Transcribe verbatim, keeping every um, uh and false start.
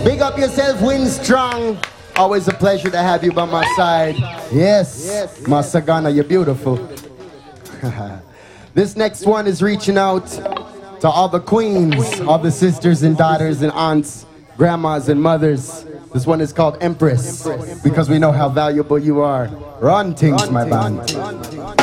Big up yourself, Win Strong. Always a pleasure to have you by my side. Yes, yes. Masagana, you're beautiful. This next one is reaching out to all the queens, all the sisters and daughters and aunts, grandmas and mothers. This one is called Empress, because we know how valuable you are. Run things, my band.